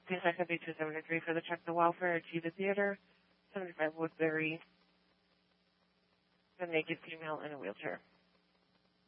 Kentucky 273 for the Check the Welfare, Cheetah Theater, 75 Woodbury, a naked female in a wheelchair.